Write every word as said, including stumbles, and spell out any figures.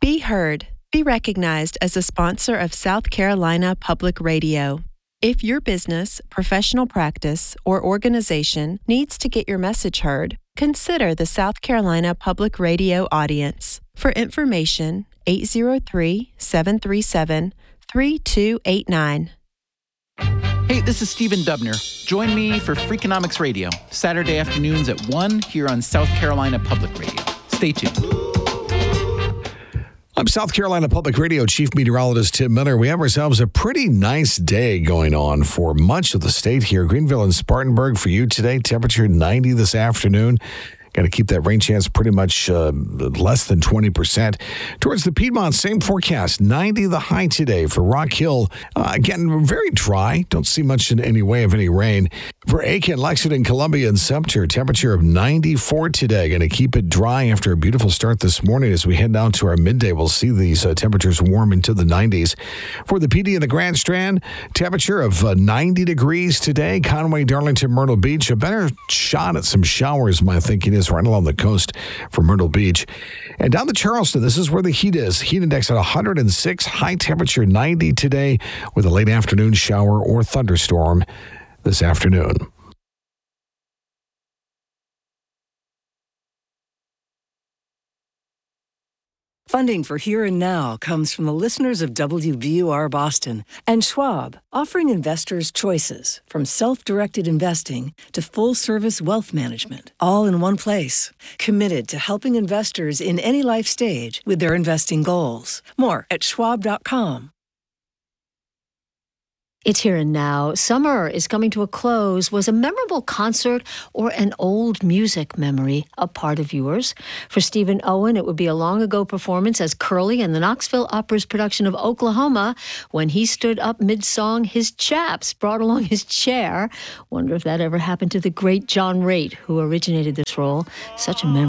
Be heard. Be recognized as a sponsor of South Carolina Public Radio. If your business, professional practice, or organization needs to get your message heard, consider the South Carolina Public Radio audience. For information, eight zero three, seven three seven, three two eight nine. Hey, this is Stephen Dubner. Join me for Freakonomics Radio, Saturday afternoons at one here on South Carolina Public Radio. Stay tuned. I'm South Carolina Public Radio Chief Meteorologist Tim Miller. We have ourselves a pretty nice day going on for much of the state here. Greenville and Spartanburg for you today. Temperature ninety this afternoon. Got to keep that rain chance pretty much uh, less than twenty percent. Towards the Piedmont, same forecast. ninety the high today for Rock Hill. Uh, again, very dry. Don't see much in any way of any rain. For Aiken, Lexington, Columbia, and Sumter, temperature of ninety-four today. Going to keep it dry after a beautiful start this morning. As we head down to our midday, we'll see these uh, temperatures warm into the nineties. For the P D and the Grand Strand, temperature of uh, ninety degrees today. Conway, Darlington, Myrtle Beach. A better shot at some showers, my thinking is, right along the coast from Myrtle Beach. And down to Charleston, this is where the heat is. Heat index at one hundred six, high temperature ninety today with a late afternoon shower or thunderstorm this afternoon. Funding for Here and Now comes from the listeners of W B U R Boston and Schwab, offering investors choices from self-directed investing to full-service wealth management, all in one place. Committed to helping investors in any life stage with their investing goals. More at schwab dot com. It's Here and Now. Summer is coming to a close. Was a memorable concert or an old music memory a part of yours? For Stephen Owen, it would be a long-ago performance as Curly in the Knoxville Opera's production of Oklahoma. When he stood up mid-song, his chaps brought along his chair. Wonder if that ever happened to the great John Raitt, who originated this role. Such a memory.